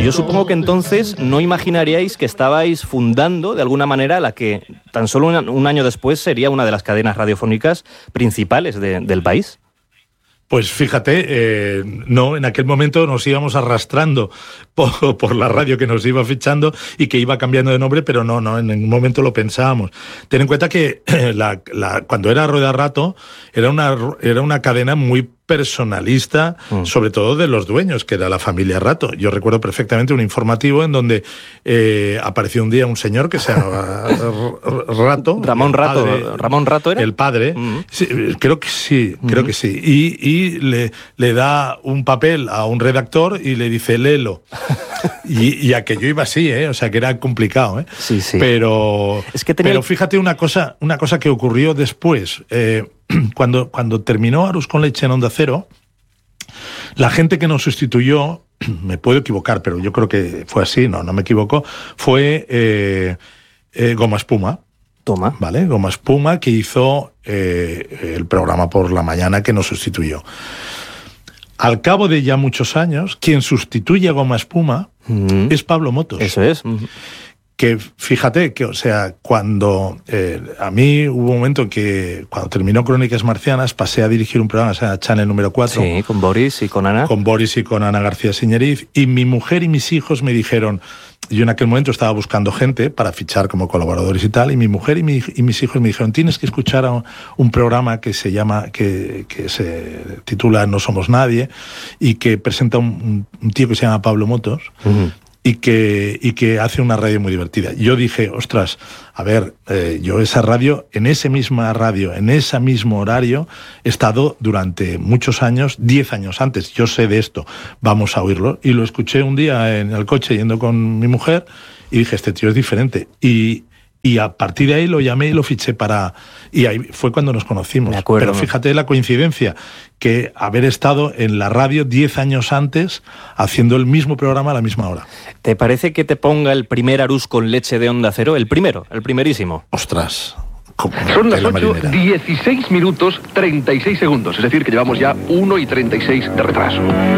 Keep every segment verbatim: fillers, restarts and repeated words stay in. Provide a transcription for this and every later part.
Yo supongo que entonces no imaginaríais que estabais fundando de alguna manera la que tan solo un, un año después sería una de las cadenas radiofónicas principales de, del país. Pues fíjate, eh, no, en aquel momento nos íbamos arrastrando por, por la radio que nos iba fichando y que iba cambiando de nombre, pero no, no, en ningún momento lo pensábamos. Ten en cuenta que la, la, cuando era Rueda Rato era una, era una cadena muy personalista, mm. sobre todo de los dueños, que era la familia Rato. Yo recuerdo perfectamente un informativo en donde eh, apareció un día un señor que se llama Rato. Ramón Rato. Padre, ¿Ramón Rato era? El padre. Mm. Sí, creo que sí, mm. creo que sí. Y, y le, le da un papel a un redactor y le dice, léelo. y, y aquello iba así, ¿eh? O sea, que era complicado, ¿eh? Sí, sí. Pero, es que tenía... pero fíjate una cosa, una cosa que ocurrió después. Eh, Cuando, cuando terminó Arús con leche en Onda Cero, la gente que nos sustituyó, me puedo equivocar, pero yo creo que fue así, no, no me equivoco, fue eh, eh, Goma Espuma. Toma. ¿Vale? Goma Espuma, que hizo eh, el programa por la mañana que nos sustituyó. Al cabo de ya muchos años, quien sustituye a Goma Espuma mm. es Pablo Motos. Eso es. Mm. Que fíjate que, o sea, cuando eh, a mí hubo un momento en que cuando terminó Crónicas Marcianas pasé a dirigir un programa, o sea, Channel número cuatro. Sí, con Boris y con Ana. Con Boris y con Ana García Siñeriz. Y mi mujer y mis hijos me dijeron, yo en aquel momento estaba buscando gente para fichar como colaboradores y tal, y mi mujer y, mi, y mis hijos me dijeron, tienes que escuchar a un, un programa que se llama, que, que se titula No Somos Nadie, y que presenta un, un tío que se llama Pablo Motos. Uh-huh. Y que, y que hace una radio muy divertida. Yo dije, ostras, a ver, eh, yo esa radio, en esa misma radio, en ese mismo horario, he estado durante muchos años, diez años antes, yo sé de esto, vamos a oírlo. Y lo escuché un día en el coche yendo con mi mujer y dije, este tío es diferente. Y, y a partir de ahí lo llamé y lo fiché para... Y ahí fue cuando nos conocimos. De acuerdo. Pero fíjate la coincidencia, que haber estado en la radio diez años antes haciendo el mismo programa a la misma hora. ¿Te parece que te ponga el primer Arús con leche de Onda Cero? El primero, el primerísimo. Ostras. Son las ocho, dieciséis minutos, treinta y seis segundos. Es decir, que llevamos ya uno y treinta y seis de retraso.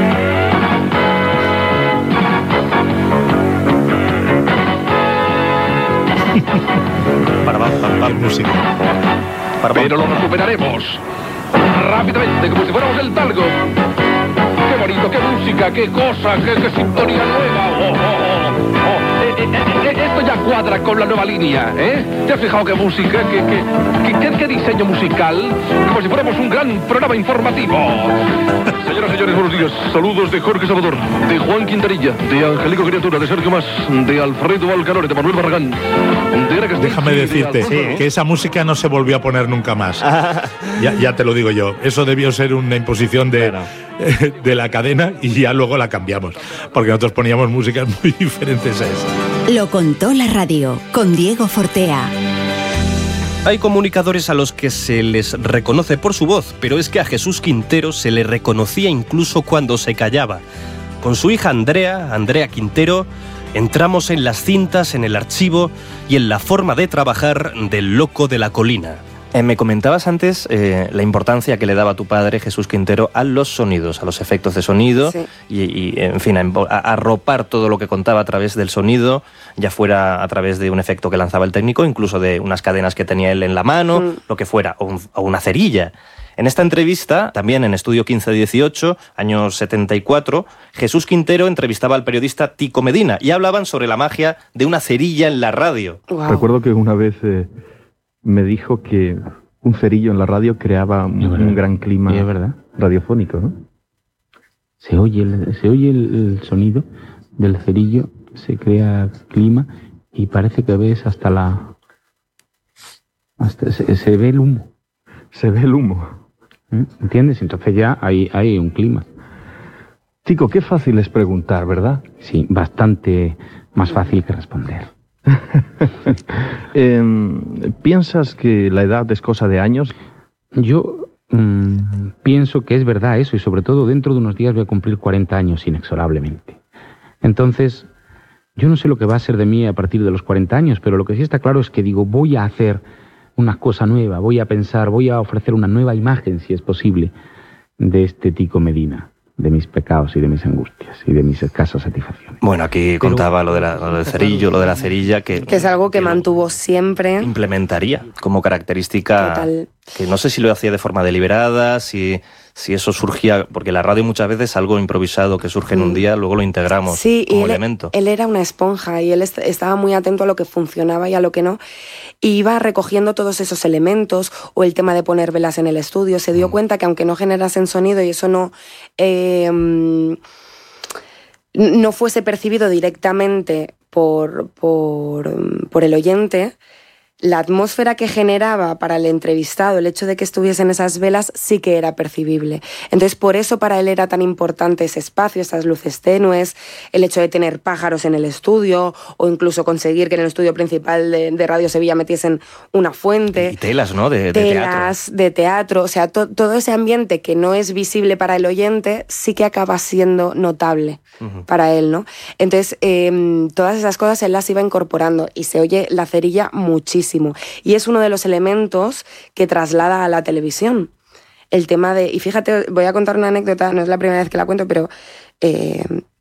Para para música. Pero lo superaremos rápidamente, como si fuéramos el talgo. Qué bonito, qué música, qué cosa, qué, qué sintonía nueva. Oh, oh, oh, oh. Eh, eh, eh, esto ya cuadra con la nueva línea, ¿eh? ¿Te has fijado qué música, qué, qué, qué, qué diseño musical? Como si fuéramos un gran programa informativo. Señoras y señores, buenos días. Saludos de Jorge Salvador, de Juan Quintanilla, de Angelico Criatura, de Sergio Mas, de Alfredo Alcanore, de Manuel Barragán. De Déjame decirte de ¿sí? que esa música no se volvió a poner nunca más. ya, ya te lo digo yo. Eso debió ser una imposición de, bueno. eh, de la cadena y ya luego la cambiamos. Porque nosotros poníamos músicas muy diferentes a esa. Lo contó la radio con Diego Fortea. Hay comunicadores a los que se les reconoce por su voz, pero es que a Jesús Quintero se le reconocía incluso cuando se callaba. Con su hija Andrea, Andrea Quintero, entramos en las cintas, en el archivo y en la forma de trabajar del Loco de la Colina. Eh, me comentabas antes eh, la importancia que le daba tu padre, Jesús Quintero, a los sonidos, a los efectos de sonido, sí. y, y, en fin, a, a arropar todo lo que contaba a través del sonido, ya fuera a través de un efecto que lanzaba el técnico, incluso de unas cadenas que tenía él en la mano, mm. lo que fuera, o, un, o una cerilla. En esta entrevista, también en Estudio quince dieciocho, año setenta y cuatro, Jesús Quintero entrevistaba al periodista Tico Medina y hablaban sobre la magia de una cerilla en la radio. Wow. Recuerdo que una vez eh, me dijo que un cerillo en la radio creaba un, un gran clima sí, es verdad. radiofónico, ¿no? Se oye, el, se oye el, el sonido del cerillo, se crea clima y parece que ves hasta la... Hasta se, se ve el humo. Se ve el humo. ¿Entiendes? Entonces ya hay, hay un clima. Chico, qué fácil es preguntar, ¿verdad? Sí, bastante más fácil que responder. eh, ¿Piensas que la edad es cosa de años? Yo mmm, pienso que es verdad eso, y sobre todo dentro de unos días voy a cumplir cuarenta años inexorablemente. Entonces, yo no sé lo que va a ser de mí a partir de los cuarenta años, pero lo que sí está claro es que digo, voy a hacer una cosa nueva, voy a pensar, voy a ofrecer una nueva imagen, si es posible, de este Tico Medina, de mis pecados y de mis angustias y de mis escasas satisfacciones. Bueno, aquí Pero, contaba lo, de la, lo del cerillo, lo de la cerilla, que... Que es algo que, que mantuvo siempre. Implementaría como característica... Total. Que no sé si lo hacía de forma deliberada, si... Si eso surgía, porque la radio muchas veces es algo improvisado que surge en un día, luego lo integramos sí, como él, elemento. Él era una esponja y él est- estaba muy atento a lo que funcionaba y a lo que no. Y iba recogiendo todos esos elementos, o el tema de poner velas en el estudio. Se dio mm. cuenta que aunque no generasen sonido y eso no... Eh, no fuese percibido directamente por, por, por el oyente, la atmósfera que generaba para el entrevistado, el hecho de que estuviesen esas velas, sí que era percibible. Entonces, por eso para él era tan importante ese espacio, esas luces tenues, el hecho de tener pájaros en el estudio, o incluso conseguir que en el estudio principal de, de Radio Sevilla metiesen una fuente. Y telas, ¿no? De, de telas, teatro. de teatro. O sea, to, todo ese ambiente que no es visible para el oyente, sí que acaba siendo notable uh-huh. para él, ¿no? Entonces, eh, todas esas cosas él las iba incorporando y se oye la cerilla muchísimo. Y es uno de los elementos que traslada a la televisión. El tema de... Y fíjate, voy a contar una anécdota, no es la primera vez que la cuento, pero eh,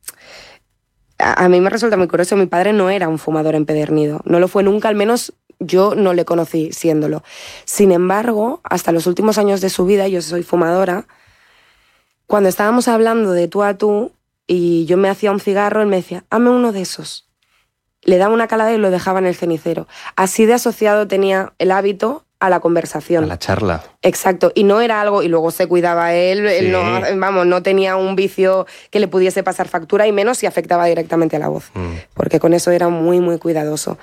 a, a mí me resulta muy curioso. Mi padre no era un fumador empedernido. No lo fue nunca, al menos yo no le conocí siéndolo. Sin embargo, hasta los últimos años de su vida, yo soy fumadora, cuando estábamos hablando de tú a tú y yo me hacía un cigarro, él me decía, hazme uno de esos. Le daba una calada y lo dejaba en el cenicero. Así de asociado tenía el hábito a la conversación. A la charla. Exacto. Y no era algo... Y luego se cuidaba él. Sí. él no, vamos, no tenía un vicio que le pudiese pasar factura, y menos si afectaba directamente a la voz. Mm. Porque con eso era muy, muy cuidadoso.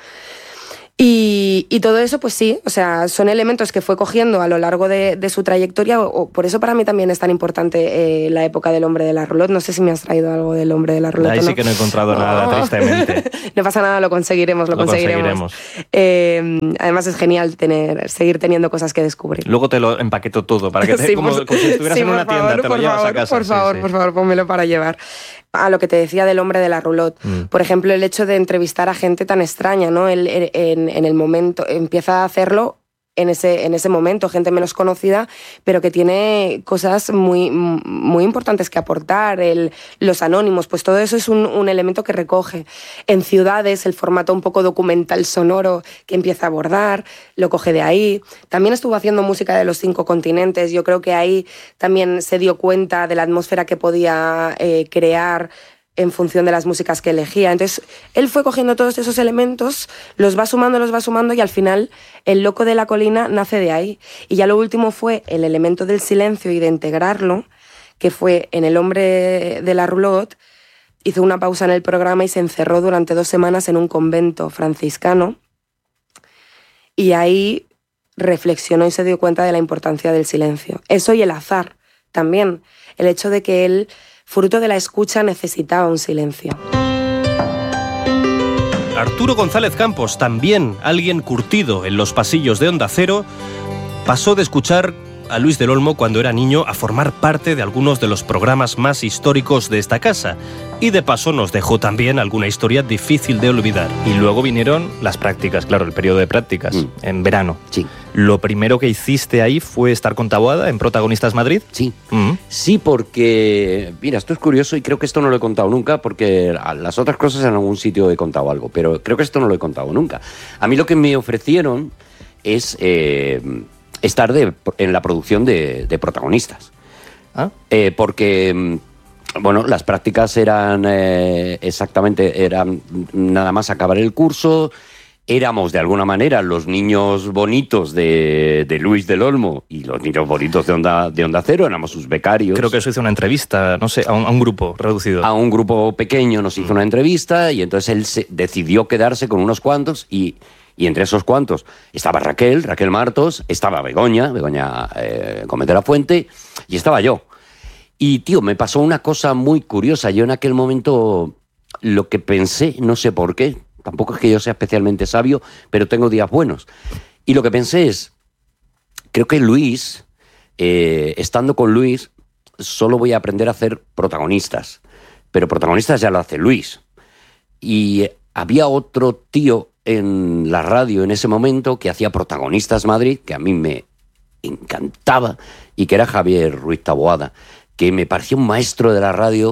Y, y todo eso, pues sí, o sea, son elementos que fue cogiendo a lo largo de, de su trayectoria. O, o por eso para mí también es tan importante eh, la época del hombre de la roulotte. No sé si me has traído algo del hombre de la roulotte. Ahí ¿no? sí que no he encontrado nada, oh. tristemente. No pasa nada, lo conseguiremos, lo, lo conseguiremos. conseguiremos. Eh, además es genial tener, seguir teniendo cosas que descubrir. Luego te lo empaqueto todo, para que te, sí, como, por, como si estuvieras sí, en una tienda, favor, te lo llevas favor, a casa. Por favor, sí, por sí. favor, pónmelo para llevar. A lo que te decía del hombre de la roulotte. Mm. Por ejemplo, el hecho de entrevistar a gente tan extraña, ¿no? Él, en, en el momento, empieza a hacerlo en ese, en ese momento, gente menos conocida, pero que tiene cosas muy, muy importantes que aportar. El, los anónimos, pues todo eso es un, un elemento que recoge. En ciudades, el formato un poco documental sonoro que empieza a abordar, lo coge de ahí. También estuvo haciendo música de los cinco continentes. Yo creo que ahí también se dio cuenta de la atmósfera que podía eh, crear en función de las músicas que elegía. Entonces, él fue cogiendo todos esos elementos, los va sumando, los va sumando, y al final El loco de la colina nace de ahí. Y ya lo último fue el elemento del silencio y de integrarlo, que fue en El hombre de la roulotte. Hizo una pausa en el programa y se encerró durante dos semanas en un convento franciscano, y ahí reflexionó y se dio cuenta de la importancia del silencio. Eso y el azar también, el hecho de que él, fruto de la escucha, necesitaba un silencio. Arturo González Campos, también alguien curtido en los pasillos de Onda Cero, pasó de escuchar a Luis del Olmo cuando era niño a formar parte de algunos de los programas más históricos de esta casa. Y de paso nos dejó también alguna historia difícil de olvidar. Y luego vinieron las prácticas, claro, el periodo de prácticas, mm. en verano. Sí. ¿Lo primero que hiciste ahí fue estar con Taboada en Protagonistas Madrid? Sí. Mm. Sí, porque, mira, esto es curioso y creo que esto no lo he contado nunca, porque las otras cosas en algún sitio he contado algo, pero creo que esto no lo he contado nunca. A mí lo que me ofrecieron es eh, estar de, en la producción de, de Protagonistas. ¿Ah? Eh, porque... Bueno, las prácticas eran eh, exactamente, eran nada más acabar el curso, éramos de alguna manera los niños bonitos de, de Luis del Olmo y los niños bonitos de Onda, de Onda Cero, éramos sus becarios. Creo que eso hizo una entrevista, no sé, a un, a un grupo reducido. A un grupo pequeño nos hizo una entrevista y entonces él se decidió quedarse con unos cuantos y... Y entre esos cuantos estaba Raquel, Raquel Martos, estaba Begoña, Begoña eh, Gómez de la Fuente, y estaba yo. Y, tío, me pasó una cosa muy curiosa. Yo en aquel momento lo que pensé, no sé por qué, tampoco es que yo sea especialmente sabio, pero tengo días buenos. Y lo que pensé es, creo que Luis, eh, estando con Luis, solo voy a aprender a hacer protagonistas. Pero protagonistas ya lo hace Luis. Y había otro tío en la radio en ese momento que hacía Protagonistas Madrid, que a mí me encantaba, y que era Javier Ruiz Taboada, que me parecía un maestro de la radio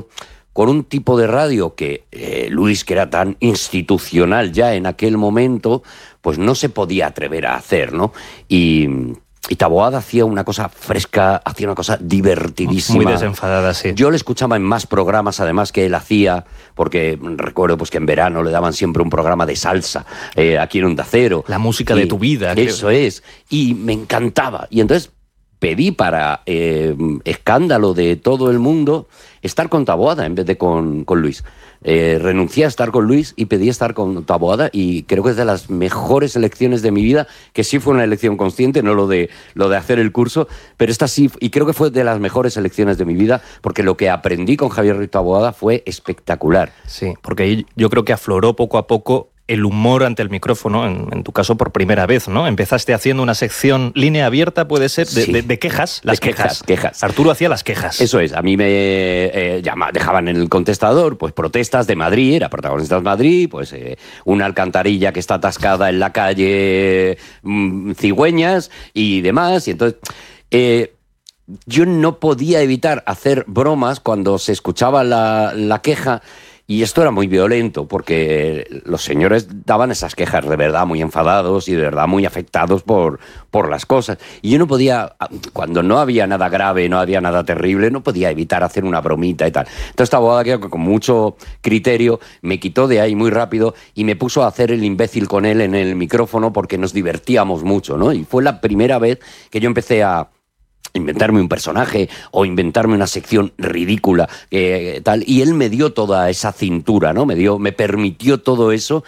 con un tipo de radio que eh, Luis, que era tan institucional ya en aquel momento, pues no se podía atrever a hacer, ¿no? Y, y Taboada hacía una cosa fresca, hacía una cosa divertidísima. Muy desenfadada, sí. Yo le escuchaba en más programas, además, que él hacía, porque recuerdo pues, que en verano le daban siempre un programa de salsa, eh, aquí en Onda Cero. La música y, de tu vida. Eso creo. es. Y me encantaba. Y entonces pedí para eh, escándalo de todo el mundo estar con Taboada en vez de con, con Luis. Eh, renuncié a estar con Luis y pedí estar con Taboada, y creo que es de las mejores elecciones de mi vida, que sí fue una elección consciente, no lo de, lo de hacer el curso, pero esta sí, y creo que fue de las mejores elecciones de mi vida, porque lo que aprendí con Javier Ruiz Taboada fue espectacular. Sí, porque ahí yo creo que afloró poco a poco el humor ante el micrófono, en, en tu caso por primera vez, ¿no? Empezaste haciendo una sección línea abierta, puede ser, de, sí. de, de quejas. Las de quejas, quejas. quejas. Arturo hacía las quejas. Eso es, a mí me eh, llama, dejaban en el contestador, pues protestas de Madrid, era protagonistas de Madrid, pues eh, una alcantarilla que está atascada en la calle mmm, Cigüeñas y demás, y entonces... Eh, yo no podía evitar hacer bromas cuando se escuchaba la, la queja. Y esto era muy violento, porque los señores daban esas quejas de verdad muy enfadados y de verdad muy afectados por, por las cosas. Y yo no podía, cuando no había nada grave, no había nada terrible, no podía evitar hacer una bromita y tal. Entonces Taboada, creo que con mucho criterio, me quitó de ahí muy rápido y me puso a hacer el imbécil con él en el micrófono, porque nos divertíamos mucho, ¿no? Y fue la primera vez que yo empecé a inventarme un personaje o inventarme una sección ridícula, eh, tal, y él me dio toda esa cintura, ¿no? Me dio, me permitió todo eso,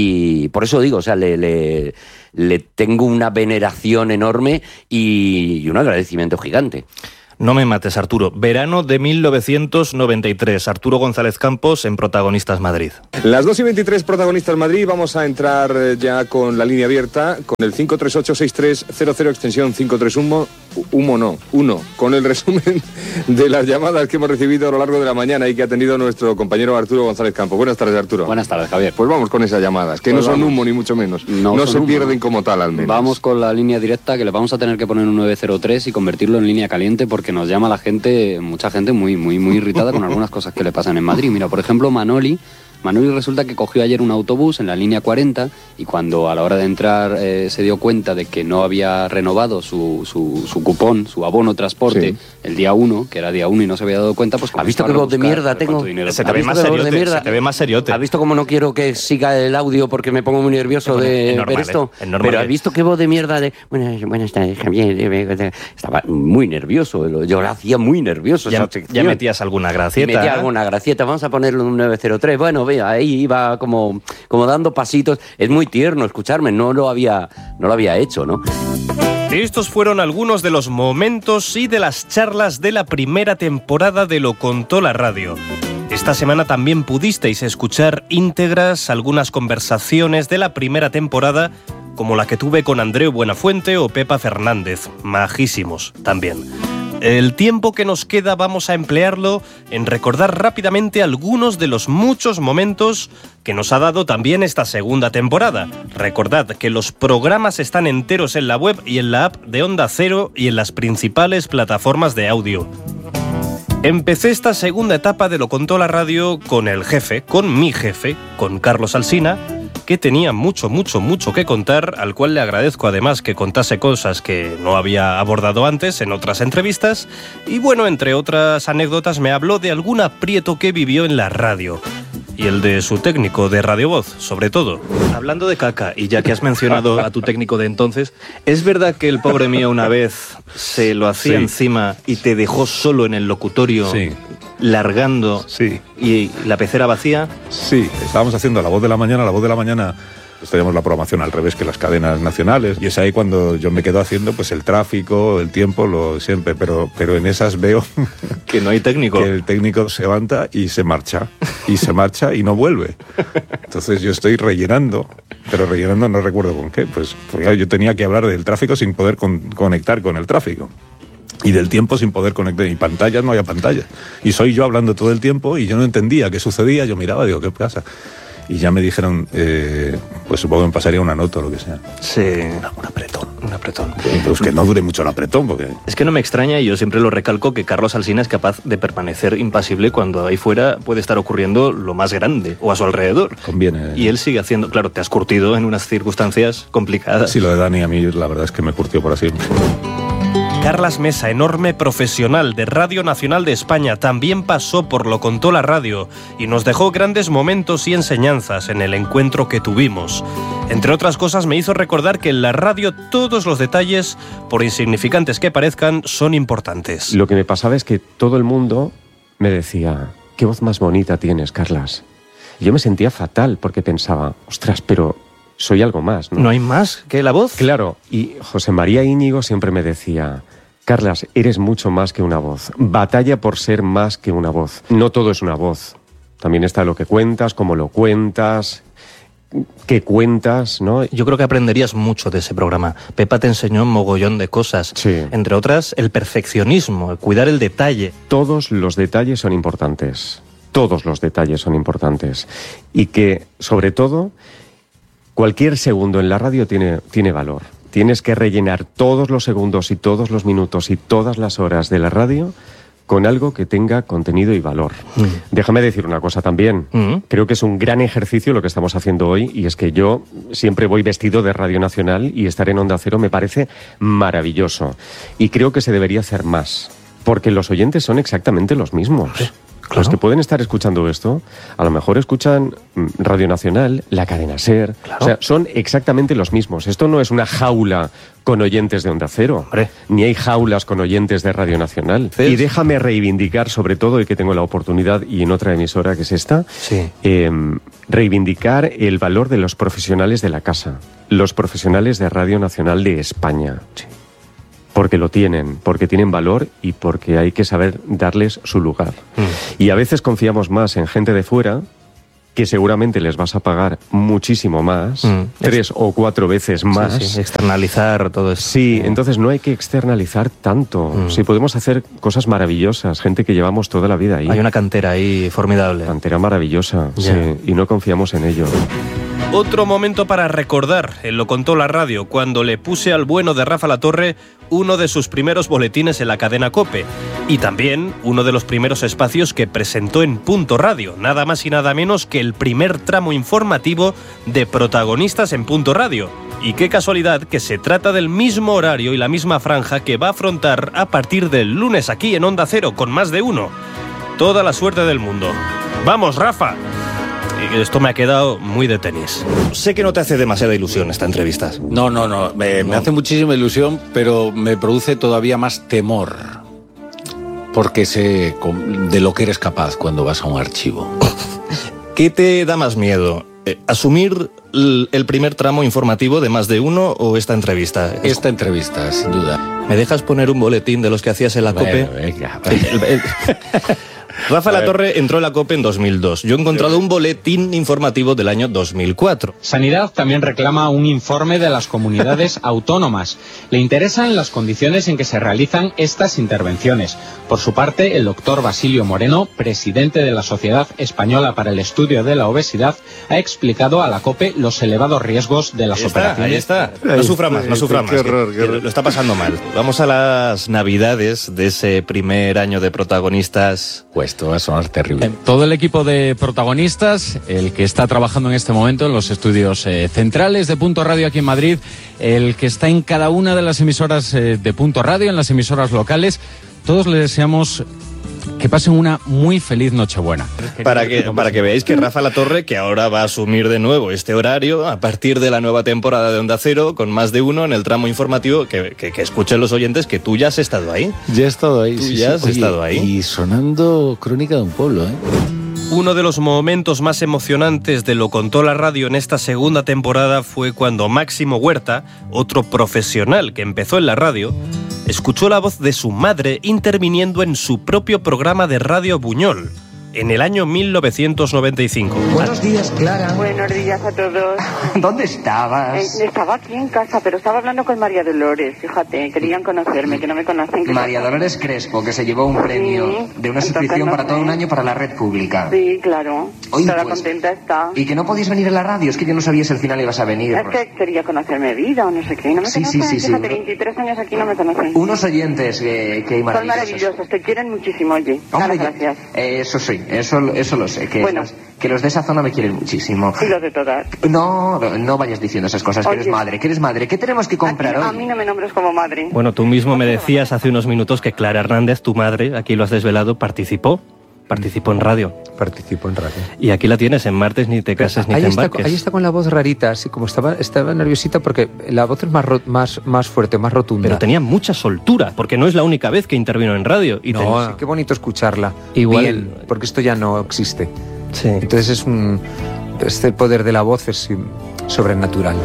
y por eso digo, o sea, le, le, le tengo una veneración enorme y, y un agradecimiento gigante. No me mates, Arturo. Verano de mil novecientos noventa y tres. Arturo González Campos en Protagonistas Madrid. Las dos y veintitrés Protagonistas Madrid. Vamos a entrar ya con la línea abierta, con el cinco tres ocho seis tres cero cero, extensión cinco tres uno. Humo no, uno, con el resumen de las llamadas que hemos recibido a lo largo de la mañana y que ha tenido nuestro compañero Arturo González Campos. Buenas tardes, Arturo. Buenas tardes, Javier. Pues vamos con esas llamadas, que pues no son vamos. humo ni mucho menos. No, no se humo, pierden ¿no? como tal, al menos. Vamos con la línea directa, que le vamos a tener que poner un nueve cero tres y convertirlo en línea caliente, porque nos llama la gente, mucha gente muy, muy, muy irritada con algunas cosas que le pasan en Madrid. Mira, por ejemplo, Manoli. Manoli resulta que cogió ayer un autobús en la línea cuarenta y cuando a la hora de entrar eh, se dio cuenta de que no había renovado su, su, su cupón, su abono transporte, sí. el día uno, que era día uno y no se había dado cuenta, pues... ¿Has visto qué voz de mierda tengo? Se te ve más seriote, de se te ve más seriote. ¿Has visto cómo no quiero que siga el audio porque me pongo muy nervioso bueno, de normal, ver esto? Es normal, Pero ¿has visto qué voz de mierda de... Buenas, buenas tardes, Javier. Estaba muy nervioso, yo lo hacía muy nervioso. Ya, esa sección. ya metías alguna gracieta. Metía alguna gracieta, vamos a ponerlo en un nueve cero tres. Bueno, vea, ahí iba como, como dando pasitos. Es muy tierno escucharme, no lo había, no lo había hecho, ¿no? Estos fueron algunos de los momentos y de las charlas de la primera temporada de Lo Contó la Radio. Esta semana también pudisteis escuchar íntegras algunas conversaciones de la primera temporada, como la que tuve con Andreu Buenafuente o Pepa Fernández, majísimos también. El tiempo que nos queda vamos a emplearlo en recordar rápidamente algunos de los muchos momentos que nos ha dado también esta segunda temporada. Recordad que los programas están enteros en la web y en la app de Onda Cero y en las principales plataformas de audio. Empecé esta segunda etapa de Lo Contó la Radio con el jefe, con mi jefe, con Carlos Alsina, que tenía mucho, mucho, mucho que contar, al cual le agradezco además que contase cosas que no había abordado antes en otras entrevistas, y bueno, entre otras anécdotas me habló de algún aprieto que vivió en la radio, y el de su técnico de Radio Voz, sobre todo. Hablando de caca, y ya que has mencionado a tu técnico de entonces, ¿es verdad que el pobre mío una vez se lo hacía sí. encima y te dejó solo en el locutorio? Sí. Largando sí. y la pecera vacía? Sí, estábamos haciendo La Voz de la Mañana, La Voz de la Mañana, pues teníamos la programación al revés que las cadenas nacionales, y es ahí cuando yo me quedo haciendo pues el tráfico, el tiempo, lo siempre, pero, pero en esas veo que no hay técnico. Que el técnico se levanta y se marcha, y se marcha y no vuelve. Entonces yo estoy rellenando, pero rellenando no recuerdo con qué, pues porque yo tenía que hablar del tráfico sin poder con, conectar con el tráfico. Y del tiempo sin poder conectar, y pantallas no había pantallas. Y soy yo hablando todo el tiempo y yo no entendía qué sucedía, yo miraba, digo, ¿qué pasa? y ya me dijeron, eh, pues supongo que me pasaría una nota o lo que sea. Sí. Una, un apretón. Un apretón. Pues que no dure mucho el apretón, porque... Es que no me extraña, y yo siempre lo recalco, que Carlos Alsina es capaz de permanecer impasible cuando ahí fuera puede estar ocurriendo lo más grande, o a su alrededor. Conviene. Y él sigue haciendo... Claro, te has curtido en unas circunstancias complicadas. Sí, lo de Dani a mí la verdad es que me curtió por así. Carlas Mesa, enorme profesional de Radio Nacional de España, también pasó por Lo Contó la Radio y nos dejó grandes momentos y enseñanzas en el encuentro que tuvimos. Entre otras cosas, me hizo recordar que en la radio todos los detalles, por insignificantes que parezcan, son importantes. Lo que me pasaba es que todo el mundo me decía, qué voz más bonita tienes, Carlas. Y yo me sentía fatal porque pensaba, ostras, pero... soy algo más, ¿no? ¿No hay más que la voz? Claro, y José María Íñigo siempre me decía, Carlas, eres mucho más que una voz. Batalla por ser más que una voz. No todo es una voz. También está lo que cuentas, cómo lo cuentas, qué cuentas, ¿no? Yo creo que aprenderías mucho de ese programa. Pepa te enseñó un mogollón de cosas. Sí. Entre otras, el perfeccionismo, el cuidar el detalle. Todos los detalles son importantes. Todos los detalles son importantes. Y que, sobre todo... cualquier segundo en la radio tiene, tiene valor. Tienes que rellenar todos los segundos y todos los minutos y todas las horas de la radio con algo que tenga contenido y valor. Mm. Déjame decir una cosa también. Mm. Creo que es un gran ejercicio lo que estamos haciendo hoy, y es que yo siempre voy vestido de Radio Nacional y estar en Onda Cero me parece maravilloso. Y creo que se debería hacer más, porque los oyentes son exactamente los mismos. ¿Eh? Claro. Los que pueden estar escuchando esto, a lo mejor escuchan Radio Nacional, la cadena SER, claro. O sea, son exactamente los mismos. Esto no es una jaula con oyentes de Onda Cero, Hombre. Ni hay jaulas con oyentes de Radio Nacional. ¿Sí? Y déjame reivindicar, sobre todo, y que tengo la oportunidad, y en otra emisora que es esta, sí. eh, reivindicar el valor de los profesionales de la casa, los profesionales de Radio Nacional de España. Sí. Porque lo tienen, porque tienen valor y porque hay que saber darles su lugar. Mm. Y a veces confiamos más en gente de fuera, que seguramente les vas a pagar muchísimo más, mm. tres o cuatro veces más. Sí, sí. Externalizar todo eso. Sí, entonces no hay que externalizar tanto. Mm. Sí, podemos hacer cosas maravillosas, gente que llevamos toda la vida ahí. Hay una cantera ahí formidable. Cantera maravillosa, yeah. Sí, y no confiamos en ello. Otro momento para recordar, él lo contó la radio, cuando le puse al bueno de Rafa Latorre uno de sus primeros boletines en la cadena COPE, y también uno de los primeros espacios que presentó en Punto Radio, nada más y nada menos que el primer tramo informativo de Protagonistas en Punto Radio. Y qué casualidad que se trata del mismo horario y la misma franja que va a afrontar a partir del lunes aquí en Onda Cero con Más de Uno. Toda la suerte del mundo. ¡Vamos, Rafa! Esto me ha quedado muy de tenis. Sé que no te hace demasiada ilusión esta entrevista. No, no, no. Me, no. me hace muchísima ilusión, pero me produce todavía más temor. Porque sé de lo que eres capaz cuando vas a un archivo. ¿Qué te da más miedo? ¿Asumir el primer tramo informativo de Más de Uno o esta entrevista? Esta entrevista, sin duda. ¿Me dejas poner un boletín de los que hacías en la bueno, COPE? Venga, el, el, Rafa Latorre entró en la COPE en dos mil dos. Yo he encontrado un boletín informativo del año dos mil cuatro. Sanidad también reclama un informe de las comunidades autónomas. Le interesan las condiciones en que se realizan estas intervenciones. Por su parte, el doctor Basilio Moreno, presidente de la Sociedad Española para el Estudio de la Obesidad, ha explicado a la COPE los elevados riesgos de las ahí está, operaciones. Ahí está, No sufra más, no sufra más. Qué horror, qué horror. Lo está pasando mal. Vamos a las navidades de ese primer año de Protagonistas. Pues esto va a sonar terrible. Todo el equipo de Protagonistas, el que está trabajando en este momento en los estudios eh, centrales de Punto Radio aquí en Madrid, el que está en cada una de las emisoras eh, de Punto Radio, en las emisoras locales, todos les deseamos que pasen una muy feliz Nochebuena. Para que, para que veáis que Rafa Latorre, que ahora va a asumir de nuevo este horario a partir de la nueva temporada de Onda Cero, con Más de Uno en el tramo informativo, que, que, que escuchen los oyentes que tú ya has estado ahí. Ya he estado ahí, Tú sí, ya sí. has Oye, estado ahí. Y sonando Crónica de un Pueblo, ¿eh? Uno de los momentos más emocionantes de Lo Contó la Radio en esta segunda temporada fue cuando Máximo Huerta, otro profesional que empezó en la radio, escuchó la voz de su madre interviniendo en su propio programa de Radio Buñol. en el año mil novecientos noventa y cinco. Buenos días, Clara. Buenos días a todos. ¿Dónde estabas? Eh, estaba aquí en casa, pero estaba hablando con María Dolores, fíjate, querían conocerme, que no me conocen. Que María Dolores Crespo, que se llevó un premio sí, de una suscripción no para sé. todo un año para la red pública. Sí, claro. Oye, Toda pues, contenta está. Y que no podías venir a la radio, es que yo no sabía si al final ibas a venir. Es pues. que quería conocerme vida o no sé qué, no me sí, conocen. Sí, sí, sí, Fíjate, sí. veintitrés años aquí no me conocen. Unos oyentes eh, que hay maravillosos. Son maravillosos, te quieren muchísimo, oye. Hombre, gracias. Eh, eso sí, eso, eso lo sé, que, bueno. los, que los de esa zona me quieren muchísimo. Y los de todas. No, no, no vayas diciendo esas cosas, oye. que eres madre, que eres madre. ¿Qué tenemos que comprar a, hoy? A mí no me nombres como madre. Bueno, tú mismo me decías hace unos minutos que Clara Hernández, tu madre, aquí lo has desvelado, participó. Participó en radio. Participó en radio. Y aquí la tienes, en Martes ni te cases Pero ni ahí te embarques. Está, ahí está con la voz rarita, así como estaba, estaba nerviosita porque la voz es más, ro, más, más fuerte, más rotunda. Pero tenía mucha soltura, porque no es la única vez que intervino en radio. Y no, ten... sí, qué bonito escucharla. Igual... Bien, porque esto ya no existe. Sí. Entonces es un... Este poder de la voz es sobrenatural.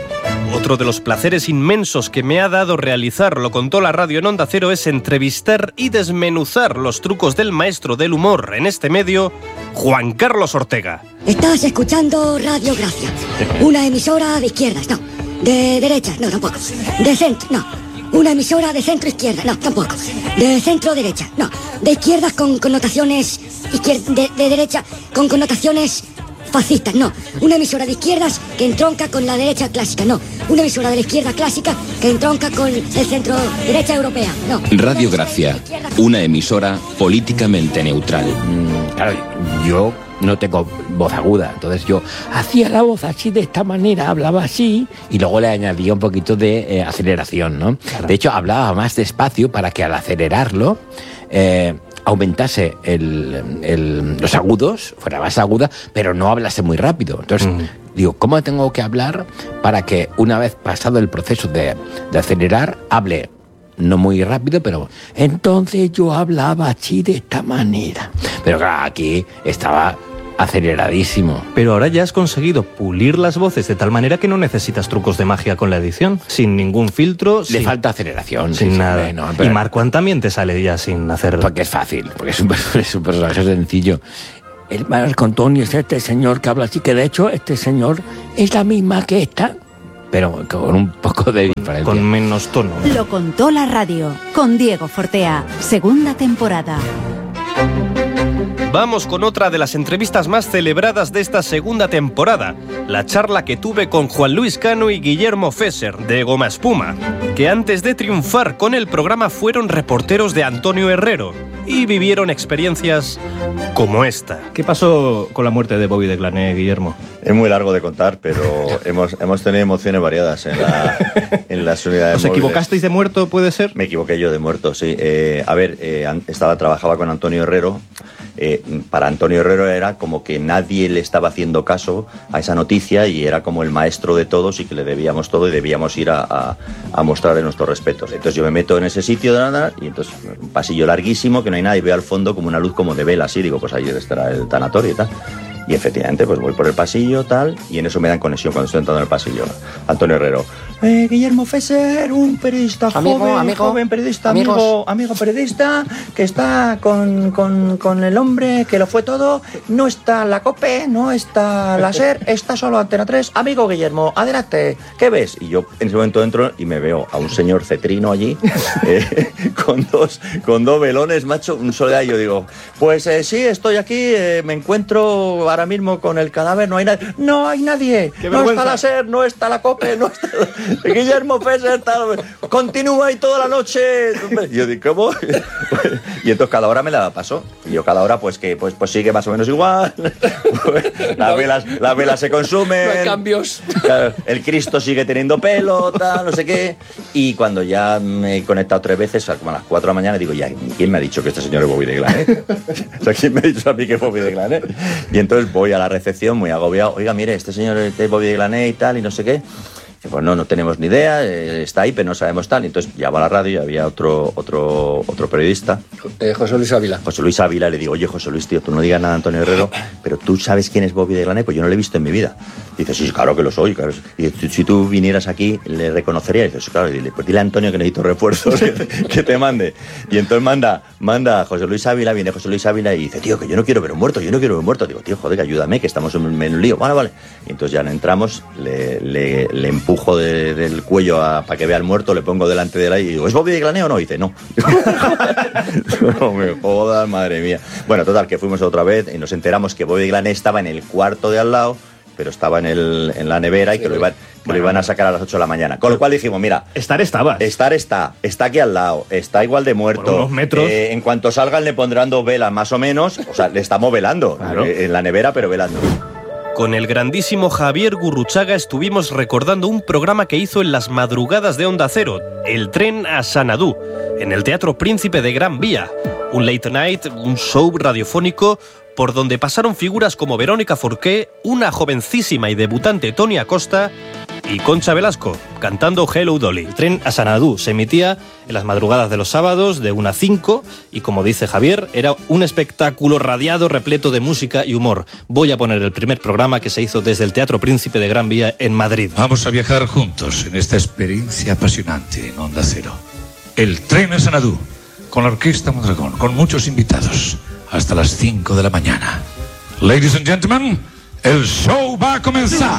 Otro de los placeres inmensos que me ha dado realizar, lo contó la radio en Onda Cero, es entrevistar y desmenuzar los trucos del maestro del humor en este medio, Juan Carlos Ortega. Estás escuchando Radio Gracia, una emisora de izquierdas, no, de derechas, no, tampoco, de centro, no, una emisora de centro-izquierda, no, tampoco, de centro-derecha, no, de izquierdas con connotaciones, izquier- de, de derecha con connotaciones... fascistas, no. Una emisora de izquierdas que entronca con la derecha clásica, no. Una emisora de la izquierda clásica que entronca con el centro derecha europea, no. Radio Gracia, una emisora políticamente neutral. Mm, claro, yo no tengo voz aguda, entonces yo hacía la voz así, de esta manera, hablaba así, y luego le añadía un poquito de eh, aceleración, ¿no? Claro. De hecho, hablaba más despacio para que al acelerarlo... Eh, aumentase el, el, los agudos, fuera más aguda, pero no hablase muy rápido. Entonces, mm. digo, ¿cómo tengo que hablar para que una vez pasado el proceso de, de acelerar, hable no muy rápido, pero entonces yo hablaba así de esta manera? Pero claro, aquí estaba aceleradísimo. Pero ahora ya has conseguido pulir las voces de tal manera que no necesitas trucos de magia con la edición, sin ningún filtro. Le sin, falta aceleración. Sin sí, nada. Sí, no, pero... Y Marco también te sale ya sin hacer... Porque es fácil, porque es un, es un personaje sencillo. El Marco Antonio es este señor que habla así, que de hecho este señor es la misma que esta, pero con un poco de diferencia. Con menos tono. Lo contó la radio, con Diego Fortea, segunda temporada. Vamos con otra de las entrevistas más celebradas de esta segunda temporada, la charla que tuve con Juan Luis Cano y Guillermo Fesser, de Goma Espuma, que antes de triunfar con el programa fueron reporteros de Antonio Herrero y vivieron experiencias como esta. ¿Qué pasó con la muerte de Bobby de Glané, Guillermo? Es muy largo de contar, pero hemos, hemos tenido emociones variadas en, la, en las unidades móviles. ¿Os equivocasteis de muerto, puede ser? Me equivoqué yo de muerto, sí. Eh, a ver, eh, estaba, trabajaba con Antonio Herrero. Eh, para Antonio Herrero era como que nadie le estaba haciendo caso a esa noticia y era como el maestro de todos y que le debíamos todo y debíamos ir a, a, a mostrarle nuestros respetos. Entonces yo me meto en ese sitio de nada y entonces un pasillo larguísimo que no hay nada y veo al fondo como una luz como de vela así, digo pues ahí estará el tanatorio y tal. Y efectivamente, pues voy por el pasillo, tal, y en eso me dan conexión cuando estoy entrando en el pasillo. Antonio Herrero. Eh, Guillermo Fesser, un periodista amigo, joven, amigo, joven periodista, amigos. amigo, amigo periodista, que está con, con, con el hombre que lo fue todo. No está la COPE, no está la SER, está solo Antena tres. Amigo Guillermo, adelante, ¿qué ves? Y yo en ese momento entro y me veo a un señor cetrino allí, eh, con, dos, con dos velones, macho, un soledad, y yo digo, pues eh, sí, estoy aquí, eh, me encuentro ahora mismo con el cadáver, no hay nadie. No hay nadie. Qué no vergüenza. está la SER, no está la COPE, no está Guillermo Fesser, tal, continúa ahí toda la noche. Y yo digo, ¿cómo? Y entonces cada hora me la paso. Y yo cada hora pues que pues, pues sigue más o menos igual. Las velas, las velas se consumen. No hay cambios. Claro, el Cristo sigue teniendo pelo, tal, no sé qué. Y cuando ya me he conectado tres veces, como a las cuatro de la mañana, digo, ya, ¿quién me ha dicho que este señor es Bobby de Glané? O sea, ¿quién me ha dicho a mí que es Bobby de Glané? Y entonces voy a la recepción muy agobiado. Oiga, mire, este señor es Bobby de Glané y tal, y no sé qué. Y pues no, no tenemos ni idea, eh, está ahí, pero no sabemos tal. Y entonces llamo a la radio y había otro, otro, otro periodista. Eh, José Luis Ávila. José Luis Ávila, le digo, oye, José Luis, tío, tú no digas nada a Antonio Herrero, pero tú sabes quién es Bobby de Glané, pues yo no lo he visto en mi vida. Dice, sí, claro que lo soy. Claro. Y dice, si tú vinieras aquí, le reconocerías. Y dice, claro, y dile, pues dile a Antonio que necesito refuerzos, que, te, que te mande. Y entonces manda, manda a José Luis Ávila, viene José Luis Ávila y dice, tío, que yo no quiero ver un muerto, yo no quiero ver un muerto. Digo, tío, joder, que ayúdame, que estamos en un lío. Vale, vale. Y entonces ya entramos, le, le, le empujo de, del cuello para que vea al muerto, le pongo delante de él y digo, ¿es Bobby de Glaneo o no? Y dice, no. No me jodas, madre mía. Bueno, total, que fuimos otra vez y nos enteramos que Bobby de Glaneo estaba en el cuarto de al lado, pero estaba en, el, en la nevera y que, lo iban, que bueno, lo iban a sacar a las ocho de la mañana. Con lo cual dijimos, mira... Estar estaba. Estar está, está aquí al lado, está igual de muerto. Por unos metros. Eh, en cuanto salgan le pondrán dos velas, más o menos. O sea, le estamos velando, claro, eh, en la nevera, pero velando. Con el grandísimo Javier Gurruchaga estuvimos recordando un programa que hizo en las madrugadas de Onda Cero, El tren a Sanadú, en el Teatro Príncipe de Gran Vía. Un late night, un show radiofónico por donde pasaron figuras como Verónica Forqué, una jovencísima y debutante Tony Acosta y Concha Velasco, cantando Hello Dolly. El tren a Sanadú se emitía en las madrugadas de los sábados de una a cinco y, como dice Javier, era un espectáculo radiado, repleto de música y humor. Voy a poner el primer programa que se hizo desde el Teatro Príncipe de Gran Vía en Madrid. Vamos a viajar juntos en esta experiencia apasionante en Onda Cero. El tren a Sanadú, con la Orquesta Mondragón, con muchos invitados, hasta las cinco de la mañana. Ladies and gentlemen, el show va a comenzar.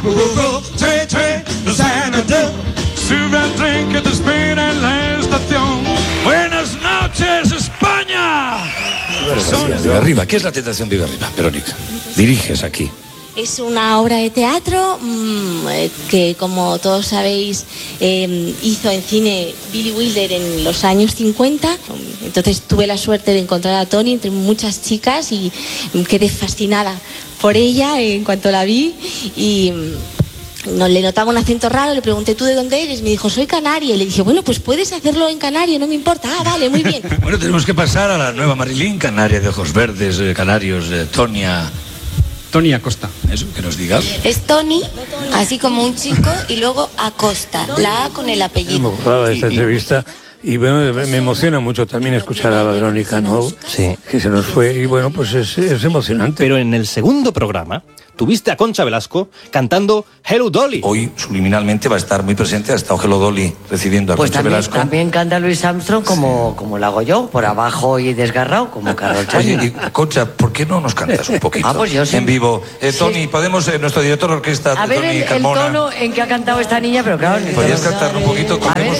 Sube al tren que te espera en la estación. Buenas noches, España. Vive arriba. ¿Qué es La Tentación Vive Arriba, Verónica? Diriges aquí. Es una obra de teatro mmm, que, como todos sabéis, eh, hizo en cine Billy Wilder en los años cincuenta. Entonces tuve la suerte de encontrar a Tony entre muchas chicas y quedé fascinada por ella en cuanto la vi. Y no, le notaba un acento raro, le pregunté, ¿tú de dónde eres? Me dijo, soy canaria. Y le dije, bueno, pues puedes hacerlo en canario, no me importa. Ah, vale, muy bien. Bueno, tenemos que pasar a la nueva Marilyn, canaria de ojos verdes, eh, canarios, eh, Tonia... Tony Acosta. Eso, que nos digas. Es Tony, así como un chico, y luego Acosta, la A con el apellido. Me gustaba esta entrevista y bueno, me emociona mucho también escuchar a Verónica, ¿no? Sí. Que se nos fue y bueno, pues es, es emocionante. Pero en el segundo programa tuviste a Concha Velasco cantando Hello Dolly. Hoy subliminalmente va a estar muy presente, ha estado Hello Dolly recibiendo a pues Concha también, Velasco. También canta Louis Armstrong como, sí. como lo hago yo, por abajo y desgarrado, como Carol Channing. Oye, y, Concha, ¿por qué no nos cantas un poquito? Ah, pues yo sí. En vivo. Eh, Tony, sí. podemos, eh, nuestro director de orquesta, a ver Tony el, Carmona. el tono en que ha cantado esta niña, pero claro... ¿Podrías cantar un poquito?